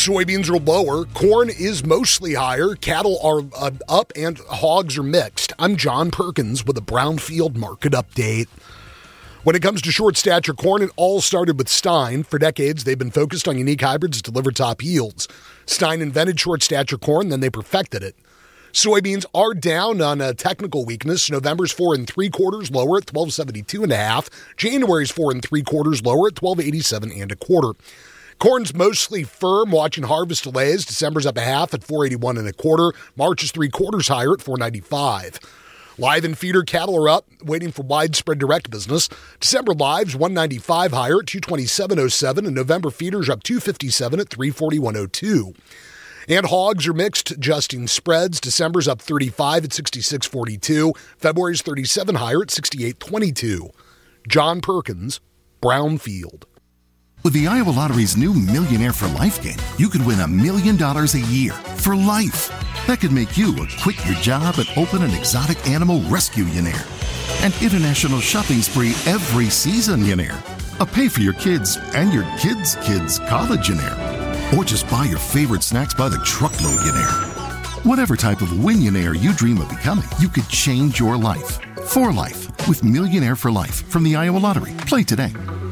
Soybeans are lower. Corn is mostly higher. Cattle are up and hogs are mixed. I'm John Perkins with a Brownfield market update. When it comes to short stature corn, it all started with Stein. For decades, they've been focused on unique hybrids to deliver top yields. Stein invented short stature corn, then they perfected it. Soybeans are down on a technical weakness. November's 4 3/4 lower at 12.72.5. January's 4 3/4 lower at 12.87 1/4. Corn's mostly firm, watching harvest delays. December's up a half at 4.81 1/4. March is 3/4 higher at 4.95. Live and feeder cattle are up, waiting for widespread direct business. December lives 195 higher at 227.07, and November feeders up 257 at 341.02. And hogs are mixed, adjusting spreads. December's up 35 at 66.42. February's 37 higher at 68.22. John Perkins, Brownfield. With the Iowa Lottery's new Millionaire for Life game, you could win $1 million a year for life. That could make you quit your job and open an exotic animal rescue-yonaire. An international shopping spree every season-yonaire. A pay for your kids and your kids' kids' college-yonaire. Or just buy your favorite snacks by the truckload-yonaire. Whatever type of win-yonaire you dream of becoming, you could change your life. For life. With Millionaire for Life from the Iowa Lottery. Play today.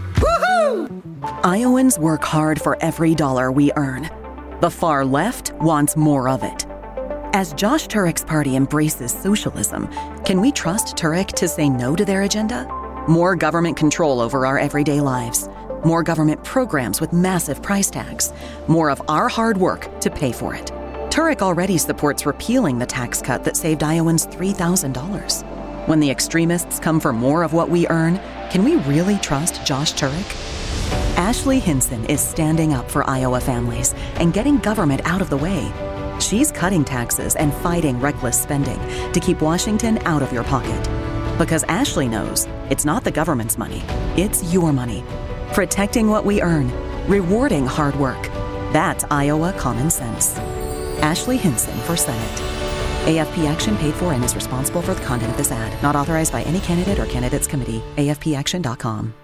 Iowans work hard for every dollar we earn. The far left wants more of it. As Josh Turek's party embraces socialism, can we trust Turek to say no to their agenda? More government control over our everyday lives. More government programs with massive price tags. More of our hard work to pay for it. Turek already supports repealing the tax cut that saved Iowans $3,000. When the extremists come for more of what we earn, can we really trust Josh Turek? Ashley Hinson is standing up for Iowa families and getting government out of the way. She's cutting taxes and fighting reckless spending to keep Washington out of your pocket. Because Ashley knows it's not the government's money, it's your money. Protecting what we earn, rewarding hard work. That's Iowa common sense. Ashley Hinson for Senate. AFP Action paid for and is responsible for the content of this ad. Not authorized by any candidate or candidates committee. AFPAction.com.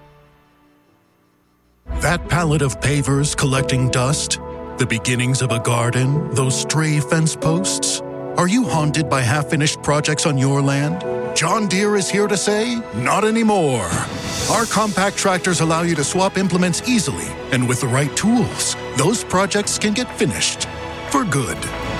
That pallet of pavers collecting dust? The beginnings of a garden? Those stray fence posts? Are you haunted by half-finished projects on your land? John Deere is here to say, not anymore. Our compact tractors allow you to swap implements easily, and with the right tools, those projects can get finished. For good.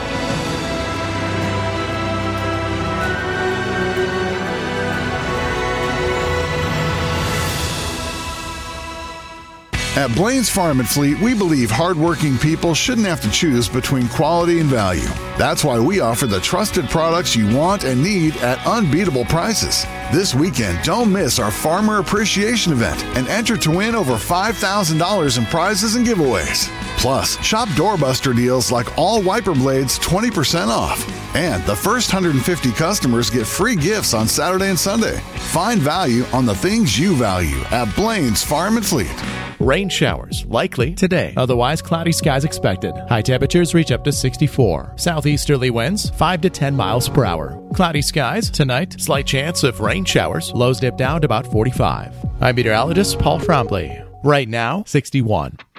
At Blaine's Farm and Fleet, we believe hardworking people shouldn't have to choose between quality and value. That's why we offer the trusted products you want and need at unbeatable prices. This weekend, don't miss our Farmer Appreciation Event and enter to win over $5,000 in prizes and giveaways. Plus, shop doorbuster deals like all wiper blades 20% off. And the first 150 customers get free gifts on Saturday and Sunday. Find value on the things you value at Blaine's Farm and Fleet. Rain showers likely today. Otherwise, cloudy skies expected. High temperatures reach up to 64. Southeasterly winds 5 to 10 miles per hour. Cloudy skies tonight. Slight chance of rain showers. Lows dip down to about 45. I'm meteorologist Paul Trombley. Right now, 61.